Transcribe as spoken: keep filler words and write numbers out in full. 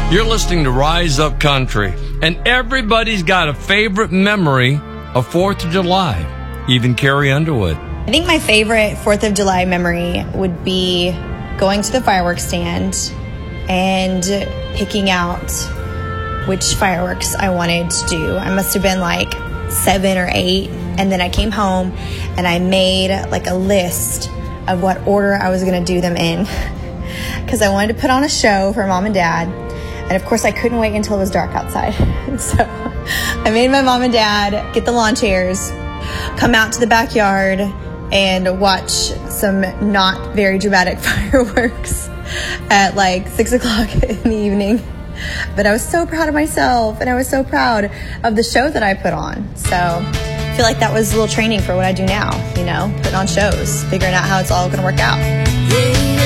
You're listening to Rise Up Country, and everybody's got a favorite memory of fourth of July, even Carrie Underwood. I think my favorite fourth of July memory would be going to the fireworks stand and picking out which fireworks I wanted to do. I must have been like seven or eight, and then I came home and I made like a list of what order I was going to do them in because I wanted to put on a show for mom and dad. And of course I couldn't wait until it was dark outside. So I made my mom and dad get the lawn chairs, come out to the backyard and watch some not very dramatic fireworks at like six o'clock in the evening. But I was so proud of myself, and I was so proud of the show that I put on. So I feel like that was a little training for what I do now, you know, putting on shows, figuring out how it's all going to work out.